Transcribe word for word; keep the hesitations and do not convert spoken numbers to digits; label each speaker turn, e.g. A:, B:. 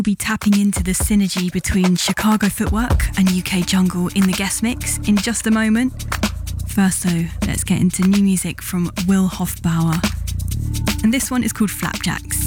A: We'll be tapping into the synergy between Chicago footwork and U K jungle in the guest mix in just a moment. First though, let's get into new music from Will Hofbauer. And this one is called Flapjacks.